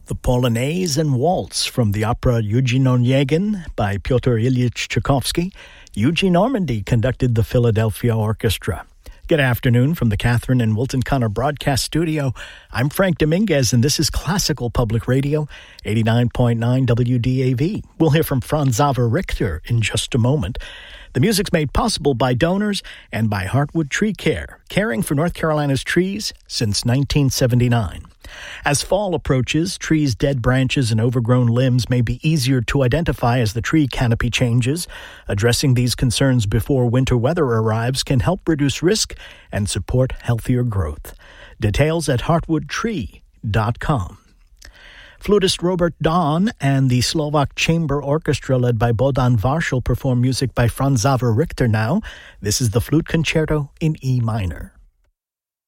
The Polonaise and Waltz from the opera Eugene Onegin by Pyotr Ilyich Tchaikovsky. Eugene Normandy conducted the Philadelphia Orchestra. Good afternoon from the Catherine and Wilton Connor Broadcast Studio. I'm Frank Dominguez, and this is Classical Public Radio, 89.9 WDAV. We'll hear from Franz Xaver Richter in just a moment. The music's made possible by donors and by Heartwood Tree Care, caring for North Carolina's trees since 1979. As fall approaches, trees' dead branches and overgrown limbs may be easier to identify as the tree canopy changes. Addressing these concerns before winter weather arrives can help reduce risk and support healthier growth. Details at heartwoodtree.com. Flutist Robert Dawn and the Slovak Chamber Orchestra led by Bohdan Varshel perform music by Franz Xaver Richter now. This is the Flute Concerto in E minor.